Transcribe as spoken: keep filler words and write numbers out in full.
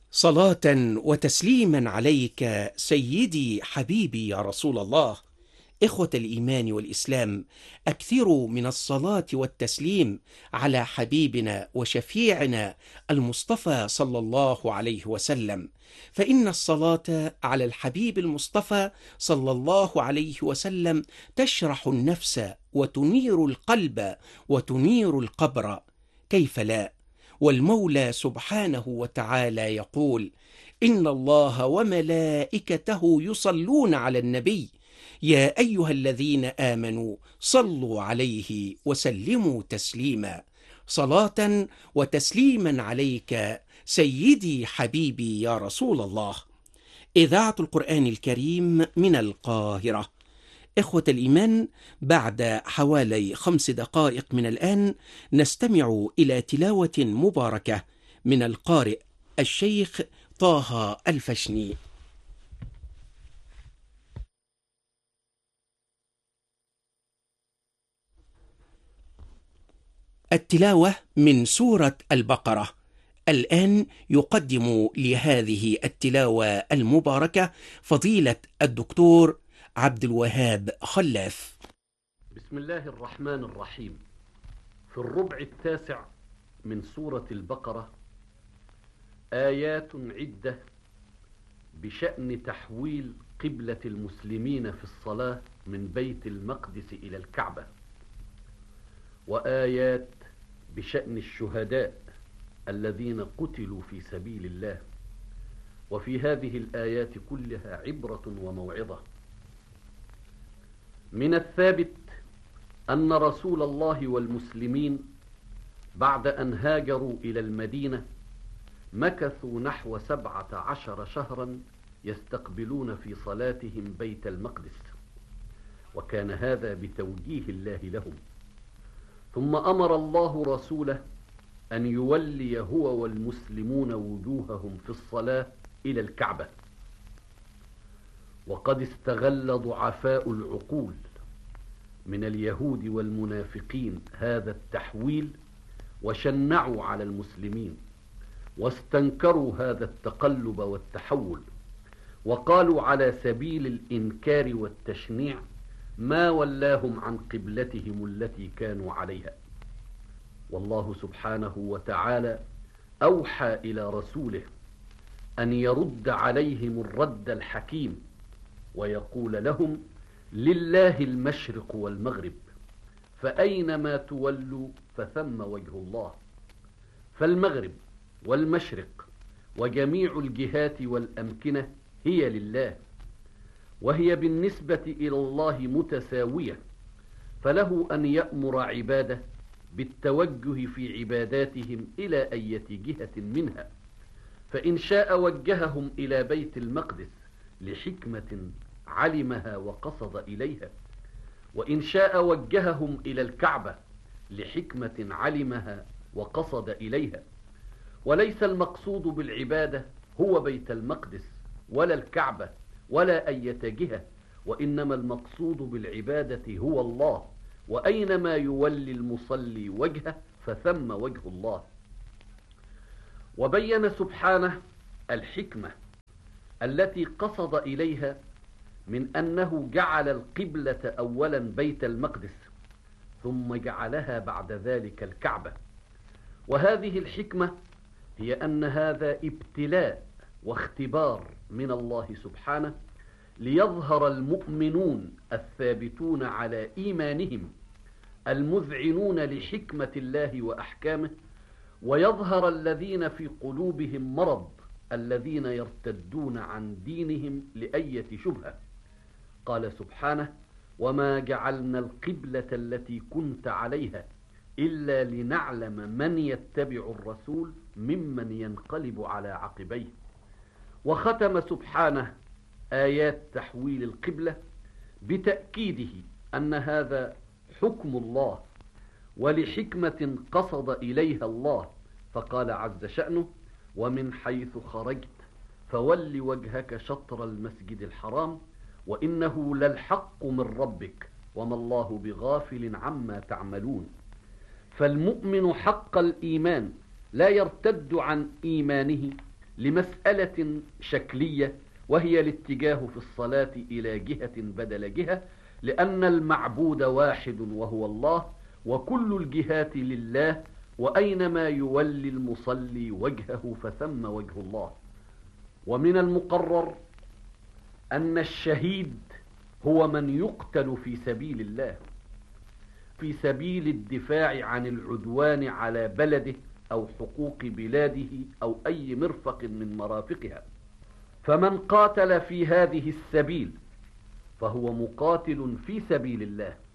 صلاة وتسليما عليك سيدي حبيبي يا رسول الله. إخوة الإيمان والإسلام، أكثروا من الصلاة والتسليم على حبيبنا وشفيعنا المصطفى صلى الله عليه وسلم، فإن الصلاة على الحبيب المصطفى صلى الله عليه وسلم تشرح النفس وتنير القلب وتنير القبر. كيف لا؟ والمولى سبحانه وتعالى يقول: إن الله وملائكته يصلون على النبي يا أيها الذين آمنوا صلوا عليه وسلموا تسليما. صلاة وتسليما عليك سيدي حبيبي يا رسول الله. إذاعة القرآن الكريم من القاهرة. إخوة الإيمان، بعد حوالي خمس دقائق من الآن نستمع إلى تلاوة مباركة من القارئ الشيخ طه الفشني. التلاوة من سورة البقرة. الآن يقدم لهذه التلاوة المباركة فضيلة الدكتور عبد الوهاب خلاف. بسم الله الرحمن الرحيم. في الربع التاسع من سورة البقرة آيات عدة بشأن تحويل قبلة المسلمين في الصلاة من بيت المقدس إلى الكعبة، وآيات بشأن الشهداء الذين قتلوا في سبيل الله. وفي هذه الآيات كلها عبرة وموعظة. من الثابت أن رسول الله والمسلمين بعد أن هاجروا إلى المدينة مكثوا نحو سبعة عشر شهرا يستقبلون في صلاتهم بيت المقدس، وكان هذا بتوجيه الله لهم. ثم أمر الله رسوله أن يولي هو والمسلمون وجوههم في الصلاة إلى الكعبة. وقد استغل ضعفاء العقول من اليهود والمنافقين هذا التحويل وشنعوا على المسلمين، واستنكروا هذا التقلب والتحول، وقالوا على سبيل الإنكار والتشنيع: ما ولاهم عن قبلتهم التي كانوا عليها. والله سبحانه وتعالى أوحى إلى رسوله أن يرد عليهم الرد الحكيم، ويقول لهم: لله المشرق والمغرب، فأينما تولوا فثم وجه الله. فالمغرب والمشرق وجميع الجهات والأمكنة هي لله، وهي بالنسبة إلى الله متساوية، فله أن يأمر عباده بالتوجه في عباداتهم إلى أية جهة منها. فإن شاء وجههم إلى بيت المقدس لحكمة علمها وقصد إليها، وإن شاء وجههم إلى الكعبة لحكمة علمها وقصد إليها. وليس المقصود بالعبادة هو بيت المقدس ولا الكعبة ولا أية جهة، وإنما المقصود بالعبادة هو الله، وأينما يولي المصلي وجهه فثم وجه الله. وبين سبحانه الحكمة التي قصد إليها من أنه جعل القبلة أولا بيت المقدس ثم جعلها بعد ذلك الكعبة. وهذه الحكمة هي أن هذا ابتلاء واختبار من الله سبحانه، ليظهر المؤمنون الثابتون على إيمانهم المذعنون لحكمة الله وأحكامه، ويظهر الذين في قلوبهم مرض الذين يرتدون عن دينهم لأية شبهة. قال سبحانه: وما جعلنا القبلة التي كنت عليها إلا لنعلم من يتبع الرسول ممن ينقلب على عقبيه. وختم سبحانه آيات تحويل القبلة بتأكيده أن هذا حكم الله ولحكمة قصد إليها الله، فقال عز شأنه: ومن حيث خرجت فول وجهك شطر المسجد الحرام وإنه للحق من ربك وما الله بغافل عما تعملون. فالمؤمن حق الإيمان لا يرتد عن إيمانه لمسألة شكلية، وهي الاتجاه في الصلاة إلى جهة بدل جهة، لأن المعبود واحد وهو الله، وكل الجهات لله، وأينما يولي المصلي وجهه فثم وجه الله. ومن المقرر أن الشهيد هو من يقتل في سبيل الله، في سبيل الدفاع عن العدوان على بلده أو حقوق بلاده أو أي مرفق من مرافقها. فمن قاتل في هذه السبيل فهو مقاتل في سبيل الله،